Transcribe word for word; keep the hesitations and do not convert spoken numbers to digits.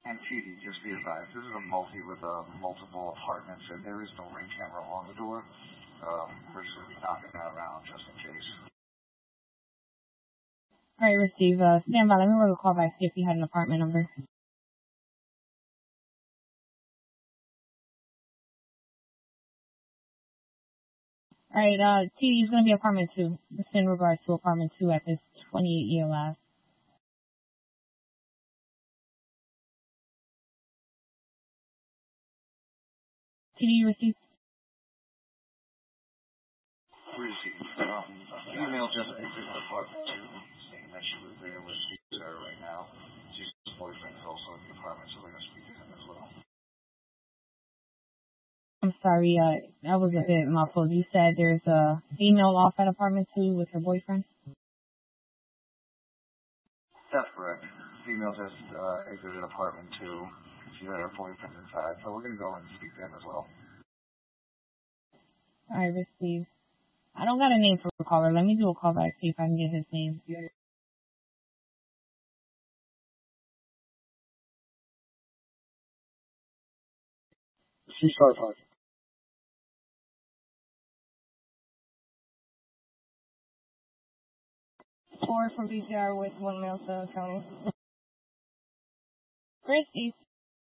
And T D, just be advised, this is a multi with uh, multiple apartments, and there is no ring camera on the door. Um, we're just going to be knocking that around just in case. All right, receive. Uh, stand by. Let me work a call back, see if he had an apartment number. All right, uh, T D is going to be apartment two. This is in regards to apartment two at this twenty-eight year last. T D, you received? Received. Um, email just exited apartment two, saying that she was there with her right now. She's boyfriend is also in the apartment, so we're going to speak to him as well. I'm sorry, uh, that was a bit muffled. You said there's a female off at apartment two with her boyfriend? That's correct. Female just uh, exited apartment two. She had her boyfriend inside, so we're going to go and speak to him as well. All right, receive. I don't got a name for a caller. Let me do a call back, see if I can get his name. C Star Park. Four from B C R with one Milestone County. Christy.